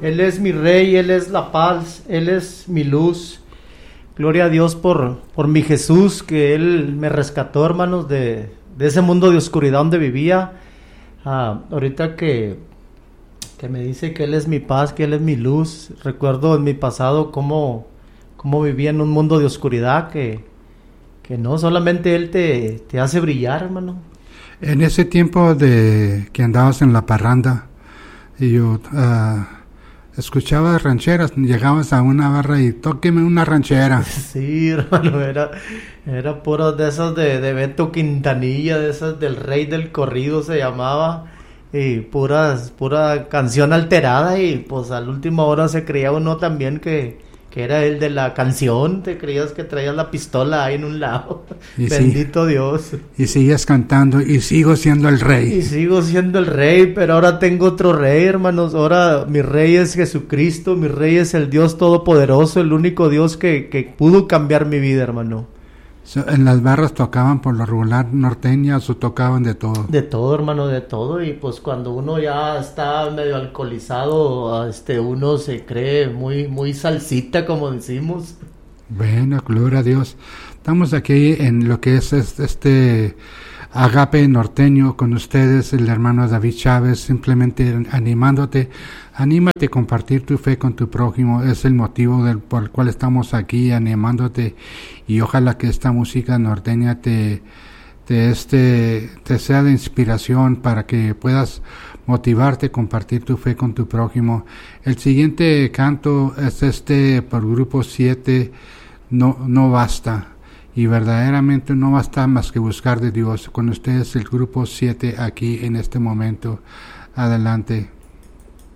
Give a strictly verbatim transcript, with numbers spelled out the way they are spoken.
Él es mi Rey, Él es la paz, Él es mi luz. Gloria a Dios por, por mi Jesús, que Él me rescató, hermanos, de, de ese mundo de oscuridad donde vivía. Ah, ahorita que, que me dice que Él es mi paz, que Él es mi luz, recuerdo en mi pasado cómo, cómo vivía en un mundo de oscuridad, que, que no solamente Él te, te hace brillar, hermano. En ese tiempo de que andabas en la parranda, y yo uh, escuchaba rancheras, llegabas a una barra y tóqueme una ranchera. Sí, hermano, era, era puro de esas de, de Beto Quintanilla, de esas del Rey del Corrido se llamaba, y puras, pura canción alterada, y pues a la última hora se creía uno también que, que era el de la canción, te creías que traías la pistola ahí en un lado. Y bendito sí, Dios. Y sigues cantando, y sigo siendo el Rey. Y sigo siendo el Rey, pero ahora tengo otro Rey, hermanos. Ahora mi Rey es Jesucristo, mi Rey es el Dios Todopoderoso, el único Dios que, que pudo cambiar mi vida, hermano. So, en las barras tocaban por lo regular norteñas o tocaban de todo. De todo, hermano, de todo. Y pues cuando uno ya está medio alcoholizado, este, uno se cree muy, muy salsita, como decimos. Bueno, gloria a Dios. Estamos aquí en lo que es este Agape Norteño con ustedes, el hermano David Chávez, simplemente animándote, anímate a compartir tu fe con tu prójimo, es el motivo del, por el cual estamos aquí animándote, y ojalá que esta música norteña te, te, este, te sea de inspiración para que puedas motivarte a compartir tu fe con tu prójimo. El siguiente canto es este por Grupo siete, no, no basta. Y verdaderamente no basta más que buscar de Dios. Con ustedes el Grupo siete aquí en este momento. Adelante.